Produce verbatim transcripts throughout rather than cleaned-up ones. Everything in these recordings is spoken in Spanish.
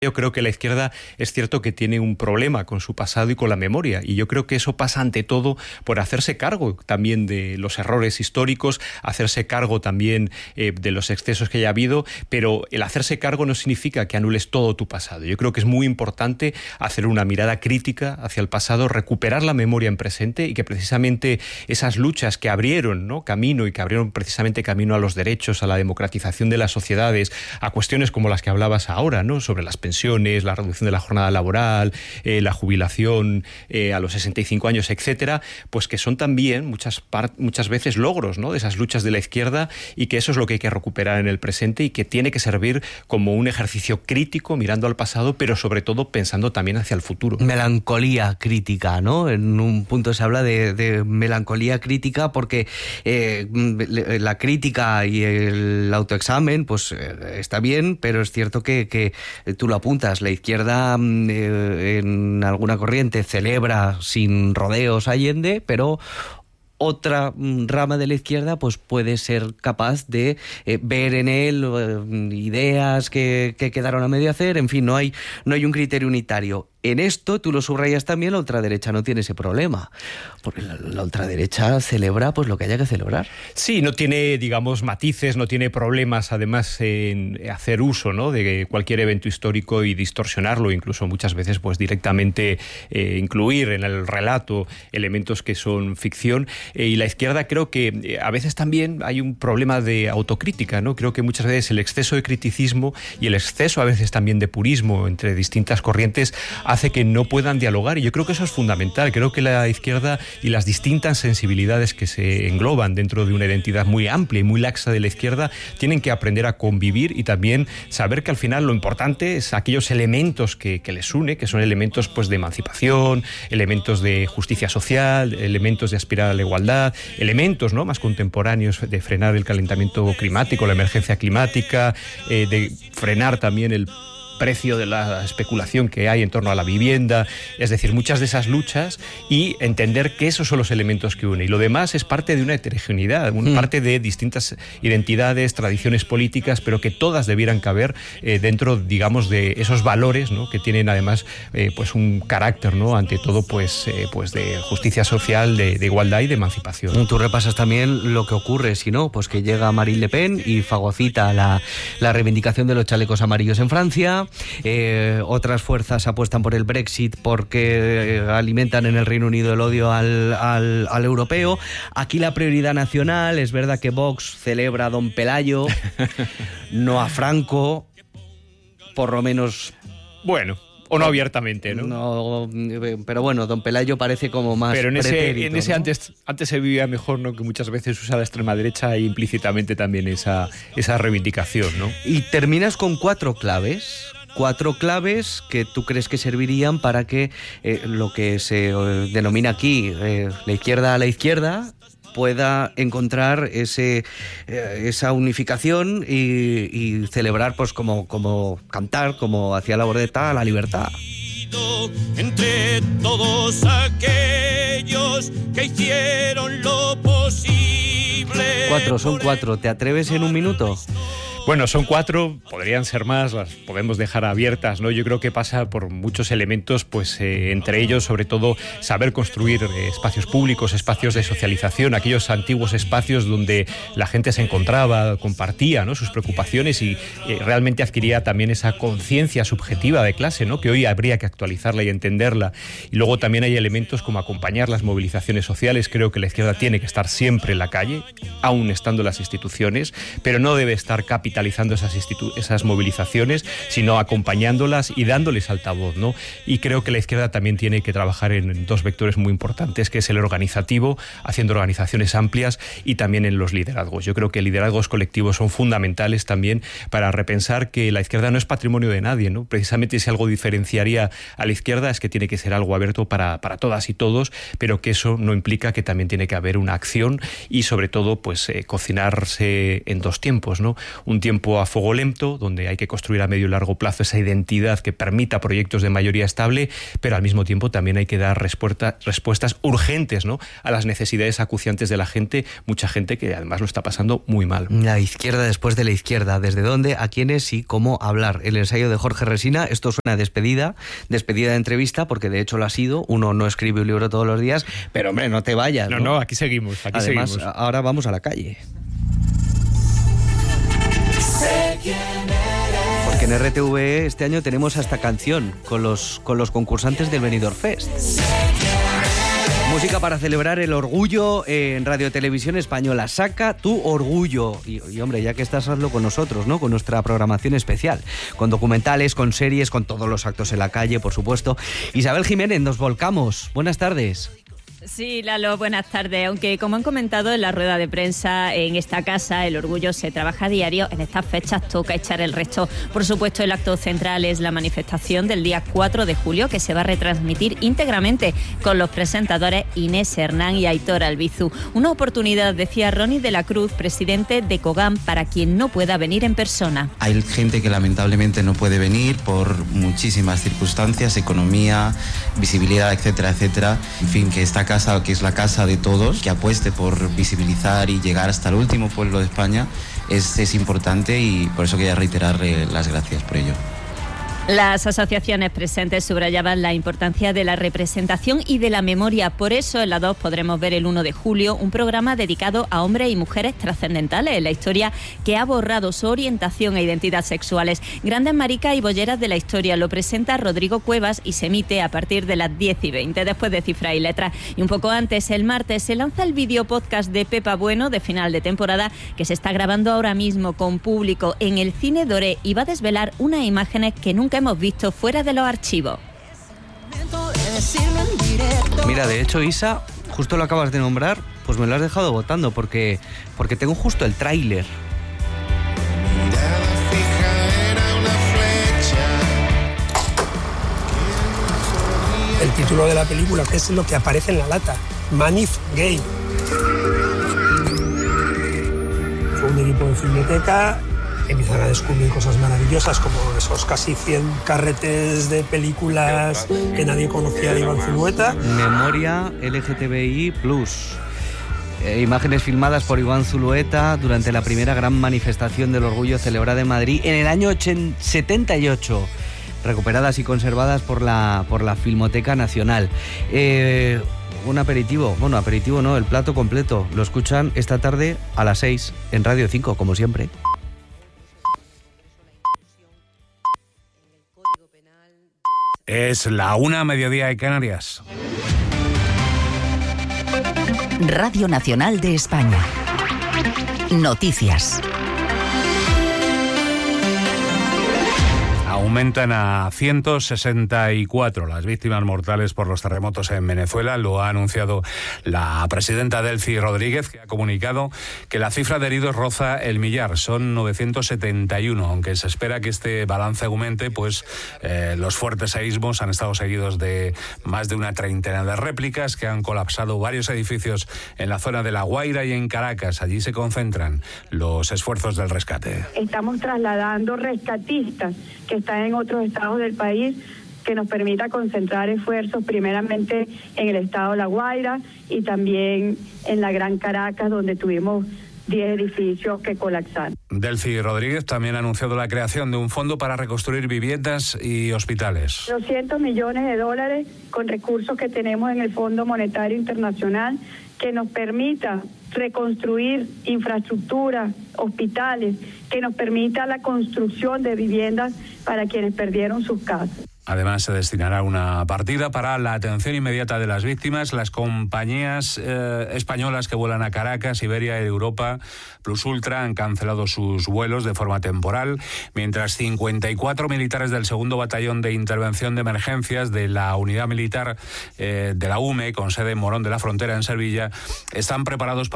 Yo creo que la izquierda es cierto que tiene un problema con su pasado y con la memoria, y yo creo que eso pasa ante todo por hacerse cargo también de los errores históricos, hacerse cargo también eh, de los excesos que haya habido, pero el hacerse cargo no significa que anules todo tu pasado. Yo creo que es muy importante hacer una mirada crítica hacia el pasado, recuperar la memoria en presente, y que precisamente esas luchas que abrieron, ¿no?, camino y que abrieron precisamente camino a los derechos, a la democratización de las sociedades, a cuestiones como las que hablabas ahora, ¿no?, sobre las pensiones, la reducción de la jornada laboral, eh, la jubilación eh, a los sesenta y cinco años, etcétera, pues que son también muchas, muchas veces logros, ¿no?, de esas luchas de la izquierda, y que eso es lo que hay que recuperar en el presente y que tiene que servir como un ejercicio crítico mirando al pasado, pero sobre todo pensando también hacia el futuro. Melancolía crítica, ¿no? En un punto se habla de, de melancolía crítica porque eh, la crítica y el autoexamen pues eh, está bien, pero es cierto que, que tú lo apuntas, la izquierda eh, en alguna corriente celebra sin rodeos a Allende, pero otra rama de la izquierda pues puede ser capaz de eh, ver en él eh, ideas que, que quedaron a medio hacer. En fin, no hay, no hay un criterio unitario. En esto, tú lo subrayas también, la ultraderecha no tiene ese problema, porque la, la ultraderecha celebra pues lo que haya que celebrar. Sí, no tiene, digamos, matices, no tiene problemas, además, en hacer uso, ¿no?, de cualquier evento histórico y distorsionarlo, incluso muchas veces pues directamente eh, incluir en el relato elementos que son ficción. Eh, y la izquierda creo que eh, a veces también hay un problema de autocrítica, ¿no? Creo que muchas veces el exceso de criticismo y el exceso a veces también de purismo entre distintas corrientes hace que no puedan dialogar, y yo creo que eso es fundamental. Creo que la izquierda y las distintas sensibilidades que se engloban dentro de una identidad muy amplia y muy laxa de la izquierda tienen que aprender a convivir y también saber que al final lo importante es aquellos elementos que, que les une, que son elementos pues de emancipación, elementos de justicia social, elementos de aspirar a la igualdad, elementos, ¿no?, más contemporáneos de frenar el calentamiento climático, la emergencia climática, eh, de frenar también el precio de la especulación que hay en torno a la vivienda, es decir, muchas de esas luchas, y entender que esos son los elementos que unen. Y lo demás es parte de una heterogeneidad, mm. parte de distintas identidades, tradiciones políticas, pero que todas debieran caber eh, dentro, digamos, de esos valores, ¿no?, que tienen además eh, pues un carácter, ¿no?, ante todo pues, eh, pues de justicia social, de, de igualdad y de emancipación. Tú repasas también lo que ocurre, si no, pues que llega Marine Le Pen y fagocita la, la reivindicación de los chalecos amarillos en Francia. Eh, otras fuerzas apuestan por el Brexit porque eh, alimentan en el Reino Unido el odio al, al, al europeo. Aquí la prioridad nacional, es verdad que Vox celebra a Don Pelayo, no a Franco, por lo menos... Bueno... O no abiertamente, ¿no? No, pero bueno, Don Pelayo parece como más Pero en ese, pretérito, en ese ¿no? antes, antes se vivía mejor, ¿no?, que muchas veces usa la extrema derecha e implícitamente también esa, esa reivindicación, ¿no? Y terminas con cuatro claves... Cuatro claves que tú crees que servirían para que eh, lo que se eh, denomina aquí eh, la izquierda a la izquierda pueda encontrar ese eh, esa unificación y, y celebrar, pues como, como cantar, como hacía la Bordeta, la libertad. Entre todos aquellos que hicieron lo posible. Cuatro, son cuatro. ¿Te atreves en un minuto? Bueno, son cuatro, podrían ser más, las podemos dejar abiertas, ¿no? Yo creo que pasa por muchos elementos, pues eh, entre ellos, sobre todo, saber construir eh, espacios públicos, espacios de socialización, aquellos antiguos espacios donde la gente se encontraba, compartía, ¿no?, sus preocupaciones y eh, realmente adquiría también esa conciencia subjetiva de clase, ¿no?, que hoy habría que actualizarla y entenderla. Y luego también hay elementos como acompañar las movilizaciones sociales. Creo que la izquierda tiene que estar siempre en la calle, aún estando en las instituciones, pero no debe estar capitalizando capitalizando esas, institu- esas movilizaciones, sino acompañándolas y dándoles altavoz, ¿no? Y creo que la izquierda también tiene que trabajar en dos vectores muy importantes, que es el organizativo, haciendo organizaciones amplias, y también en los liderazgos. Yo creo que liderazgos colectivos son fundamentales también para repensar que la izquierda no es patrimonio de nadie, ¿no? Precisamente si algo diferenciaría a la izquierda es que tiene que ser algo abierto para, para todas y todos, pero que eso no implica que también tiene que haber una acción y sobre todo pues eh, cocinarse en dos tiempos, ¿no? Un tiempo a fuego lento, donde hay que construir a medio y largo plazo esa identidad que permita proyectos de mayoría estable, pero al mismo tiempo también hay que dar respuesta, respuestas urgentes, ¿no?, a las necesidades acuciantes de la gente, mucha gente que además lo está pasando muy mal. La izquierda después de la izquierda, ¿desde dónde, a quiénes y cómo hablar? El ensayo de Jorge Resina. Esto suena a despedida, despedida de entrevista, porque de hecho lo ha sido. Uno no escribe un libro todos los días, pero hombre, no te vayas. No, no, no, aquí seguimos, aquí Además, seguimos. ahora vamos a la calle. Porque en R T V E este año tenemos hasta canción con los, con los concursantes del Benidorm Fest. Música para celebrar el orgullo en Radio Televisión Española. Saca tu orgullo. Y, y hombre, ya que estás, hazlo con nosotros, ¿no? Con nuestra programación especial. Con documentales, con series, con todos los actos en la calle, por supuesto. Isabel Jiménez, nos volcamos. Buenas tardes. Sí, Lalo, buenas tardes. Aunque, como han comentado en la rueda de prensa, en esta casa el orgullo se trabaja a diario. En estas fechas toca echar el resto. Por supuesto, el acto central es la manifestación del día cuatro de julio, que se va a retransmitir íntegramente con los presentadores Inés Hernán y Aitor Albizu. Una oportunidad, decía Ronnie de la Cruz, presidente de COGAM, para quien no pueda venir en persona. Hay gente que lamentablemente no puede venir por muchísimas circunstancias, economía, visibilidad, etcétera, etcétera. En fin, que esta casa, que es la casa de todos, que apueste por visibilizar y llegar hasta el último pueblo de España, es, es importante, y por eso quería reiterar eh, las gracias por ello. Las asociaciones presentes subrayaban la importancia de la representación y de la memoria. Por eso en la dos podremos ver el uno de julio un programa dedicado a hombres y mujeres trascendentales en la historia, que ha borrado su orientación e identidad sexuales. Grandes maricas y bolleras de la historia. Lo presenta Rodrigo Cuevas y se emite a partir de las diez y veinte, después de Cifra y Letras. Y un poco antes, el martes, se lanza el vídeo podcast de Pepa Bueno, de final de temporada, que se está grabando ahora mismo con público en el Cine Doré, y va a desvelar unas imágenes que nunca hemos visto fuera de los archivos. Mira, de hecho, Isa, justo lo acabas de nombrar, pues me lo has dejado votando, porque, porque tengo justo el tráiler. El título de la película, que es lo que aparece en la lata, Manif Gay. Fue un equipo de Filmoteca. Empiezan a descubrir cosas maravillosas, como esos casi cien carretes de películas que nadie conocía de Iván Zulueta. Memoria L G T B I plus. Eh, imágenes filmadas por Iván Zulueta durante la primera gran manifestación del orgullo celebrada en Madrid en el año setenta y ocho. Recuperadas y conservadas por la, por la Filmoteca Nacional. Eh, un aperitivo, bueno, aperitivo no, el plato completo. Lo escuchan esta tarde a las seis en Radio cinco, como siempre. Es la una, mediodía de Canarias. Radio Nacional de España. Noticias. Aumentan a ciento sesenta y cuatro las víctimas mortales por los terremotos en Venezuela. Lo ha anunciado la presidenta Delcy Rodríguez, que ha comunicado que la cifra de heridos roza el millar. Son novecientos setenta y uno, aunque se espera que este balance aumente, pues eh, los fuertes seísmos han estado seguidos de más de una treintena de réplicas que han colapsado varios edificios en la zona de La Guaira y en Caracas. Allí se concentran los esfuerzos del rescate. Estamos trasladando rescatistas que están en otros estados del país, que nos permita concentrar esfuerzos primeramente en el estado de La Guaira y también en la Gran Caracas, donde tuvimos diez edificios que colapsaron. Delcy Rodríguez también ha anunciado la creación de un fondo para reconstruir viviendas y hospitales. doscientos millones de dólares con recursos que tenemos en el Fondo Monetario Internacional, que nos permita reconstruir infraestructura, hospitales, que nos permita la construcción de viviendas para quienes perdieron sus casas. Además, se destinará una partida para la atención inmediata de las víctimas. Las compañías eh, españolas que vuelan a Caracas, Iberia, Europa, Plus Ultra, han cancelado sus vuelos de forma temporal, mientras cincuenta y cuatro militares del segundo Batallón de Intervención de Emergencias de la Unidad Militar eh, de la U M E, con sede en Morón de la Frontera, en Sevilla, están preparados para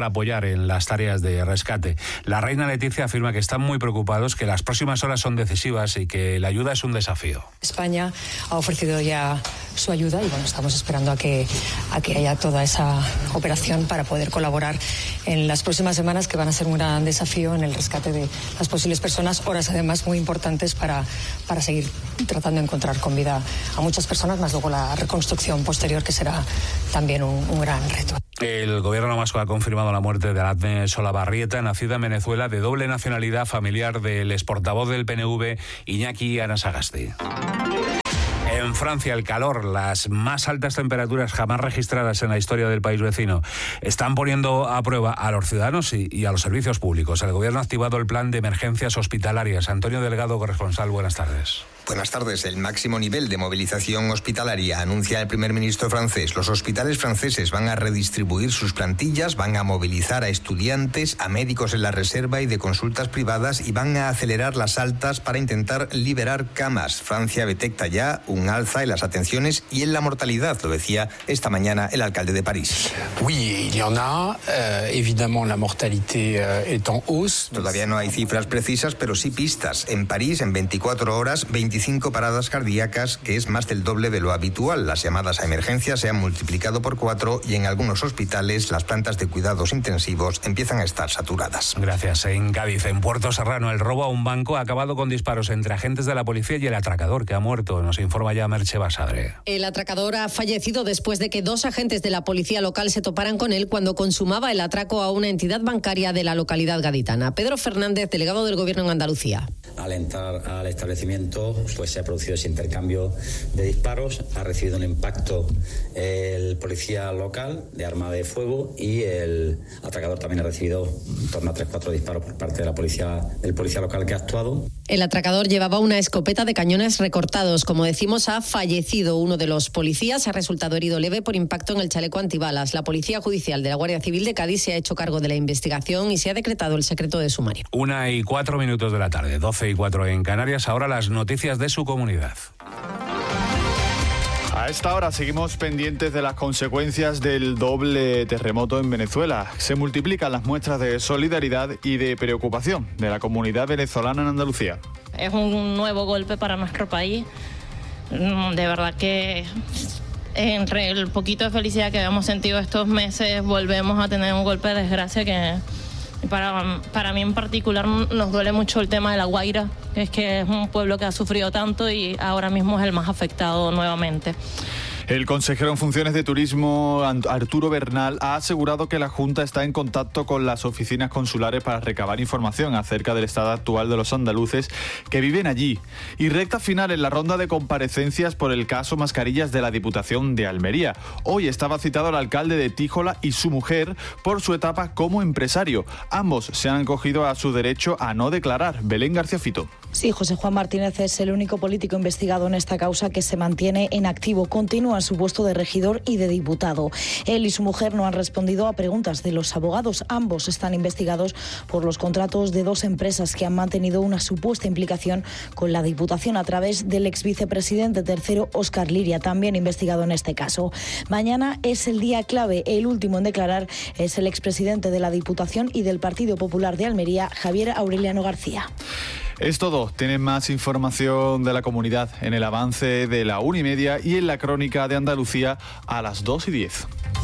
para apoyar en las tareas de rescate. La reina Leticia afirma que están muy preocupados, que las próximas horas son decisivas y que la ayuda es un desafío. España ha ofrecido ya su ayuda y bueno, estamos esperando a que, a que haya toda esa operación para poder colaborar en las próximas semanas, que van a ser un gran desafío en el rescate de las posibles personas, horas además muy importantes para, para seguir tratando de encontrar con vida a muchas personas, más luego la reconstrucción posterior, que será también un, un gran reto. El gobierno vasco ha confirmado la muerte de Aratne Solabarrieta, nacida en Venezuela, de doble nacionalidad, familiar del exportavoz del P N V, Iñaki Anasagasti. En Francia, el calor, las más altas temperaturas jamás registradas en la historia del país vecino, están poniendo a prueba a los ciudadanos y, y a los servicios públicos. El gobierno ha activado el plan de emergencias hospitalarias. Antonio Delgado, corresponsal, buenas tardes. Buenas tardes. El máximo nivel de movilización hospitalaria anuncia el primer ministro francés. Los hospitales franceses van a redistribuir sus plantillas, van a movilizar a estudiantes, a médicos en la reserva y de consultas privadas y van a acelerar las altas para intentar liberar camas. Francia detecta ya un alza en las atenciones y en la mortalidad, lo decía esta mañana el alcalde de París. Oui, il y en a. Euh, évidemment, la mortalité euh, est en hausse. Todavía no hay cifras precisas, pero sí pistas. En París, en veinticuatro horas, veinticinco paradas cardíacas, que es más del doble de lo habitual. Las llamadas a emergencia se han multiplicado por cuatro y en algunos hospitales las plantas de cuidados intensivos empiezan a estar saturadas. Gracias. En Cádiz, en Puerto Serrano, el robo a un banco ha acabado con disparos entre agentes de la policía y el atracador, que ha muerto. Nos informa ya Merche Basadre. El atracador ha fallecido después de que dos agentes de la policía local se toparan con él cuando consumaba el atraco a una entidad bancaria de la localidad gaditana. Pedro Fernández, delegado del Gobierno en Andalucía. Al entrar al establecimiento, pues se ha producido ese intercambio de disparos, ha recibido un impacto el policía local de arma de fuego y el atracador también ha recibido en torno a tres cuatro disparos por parte de la policía, del policía local que ha actuado. El atracador llevaba una escopeta de cañones recortados. Como decimos, ha fallecido uno de los policías, ha resultado herido leve por impacto en el chaleco antibalas. La Policía Judicial de la Guardia Civil de Cádiz se ha hecho cargo de la investigación y se ha decretado el secreto de sumario. Una y cuatro minutos de la tarde, doce y cuatro en Canarias. Ahora las noticias de su comunidad. A esta hora seguimos pendientes de las consecuencias del doble terremoto en Venezuela. Se multiplican las muestras de solidaridad y de preocupación de la comunidad venezolana en Andalucía. Es un nuevo golpe para nuestro país. De verdad que entre el poquito de felicidad que habíamos sentido estos meses, volvemos a tener un golpe de desgracia que para, para mí en particular nos duele mucho el tema de La Guaira, que es que es un pueblo que ha sufrido tanto y ahora mismo es el más afectado nuevamente. El consejero en funciones de turismo, Arturo Bernal, ha asegurado que la Junta está en contacto con las oficinas consulares para recabar información acerca del estado actual de los andaluces que viven allí. Y recta final en la ronda de comparecencias por el caso Mascarillas de la Diputación de Almería. Hoy estaba citado el alcalde de Tíjola y su mujer por su etapa como empresario. Ambos se han acogido a su derecho a no declarar. Belén García Fito. Sí, José Juan Martínez es el único político investigado en esta causa que se mantiene en activo. Continúa en su puesto de regidor y de diputado. Él y su mujer no han respondido a preguntas de los abogados. Ambos están investigados por los contratos de dos empresas que han mantenido una supuesta implicación con la Diputación a través del ex vicepresidente tercero, Óscar Liria, también investigado en este caso. Mañana es el día clave. El último en declarar es el expresidente de la Diputación y del Partido Popular de Almería, Javier Aureliano García. Es todo. Tienen más información de la comunidad en el avance de la una y media y en la crónica de Andalucía a las dos y diez.